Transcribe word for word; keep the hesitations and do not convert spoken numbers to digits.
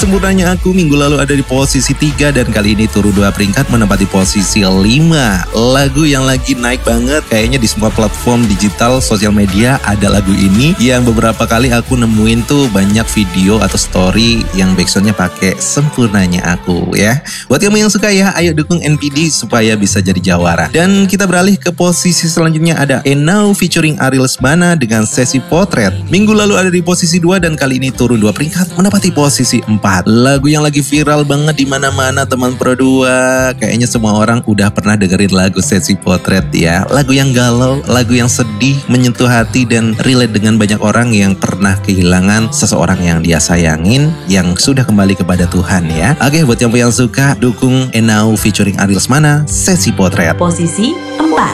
Sempurnanya Aku minggu lalu ada di posisi tiga dan kali ini turun dua peringkat menempati posisi lima. Lagu yang lagi naik banget kayaknya di semua platform digital sosial media ada lagu ini yang beberapa kali aku nemuin tuh banyak video atau story yang backsoundnya pakai Sempurnanya Aku ya. Buat kamu yang suka ya, ayo dukung N P D supaya bisa jadi jawara. Dan kita beralih ke posisi selanjutnya ada Enau featuring Ariel Lesmana dengan Sesi Potret. Minggu lalu ada di posisi dua dan kali ini turun dua peringkat menempati posisi empat. Lagu yang lagi viral banget di mana-mana teman Pro dua. Kayaknya semua orang udah pernah dengerin lagu Sesi Potret ya. Lagu yang galau, lagu yang sedih, menyentuh hati dan relate dengan banyak orang yang pernah kehilangan seseorang yang dia sayangin yang sudah kembali kepada Tuhan ya. Oke, buat yang yang suka dukung Enau featuring Ariel Lesmana Sesi Potret. Posisi empat.